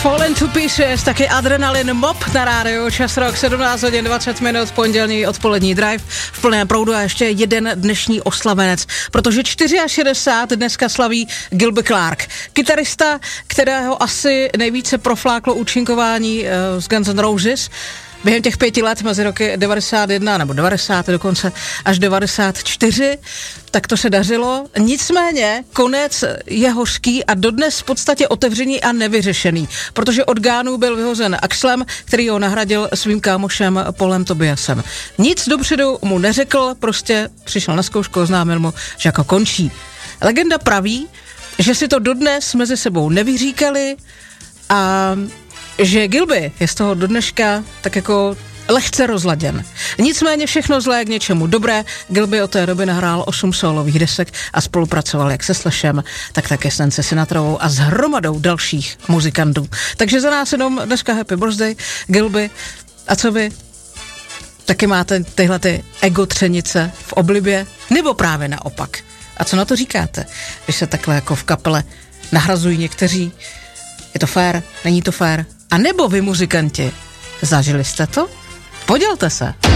Fall into Pieces, taky Adrenalin Mob na rádiu, čas rok 17 hodin 20 minut, pondělní odpolední drive v plném proudu a ještě jeden dnešní oslavenec, protože 64 dneska slaví Gilby Clarke, kytarista, kterého asi nejvíce profláklo účinkování z Guns N' Roses během těch 5 let mezi roky 91 nebo 90 dokonce až 94, tak to se dařilo. Nicméně konec je hořký a dodnes v podstatě otevřený a nevyřešený, protože od Gánů byl vyhozen Axlem, který ho nahradil svým kámošem Paulem Tobiasem. Nic dopředu mu neřekl, prostě přišel na zkoušku, oznámil mu, že jako končí. Legenda praví, že si to dodnes mezi sebou nevyříkali a že Gilby je z toho dodneška tak jako lehce rozladěn. Nicméně všechno zlé k něčemu dobré. Gilby od té doby nahrál 8 sólových desek a spolupracoval jak se Slashem, tak také s Nancy Sinatrovou a s hromadou dalších muzikantů. Takže za nás jenom dneska happy birthday, Gilby. A co vy? Taky máte tyhle ty egotřenice v oblibě? Nebo právě naopak? A co na to říkáte, když se takhle jako v kapele nahrazují někteří? Je to fér? Není to fér? A nebo vy muzikanti, zažili jste to? Podělte se.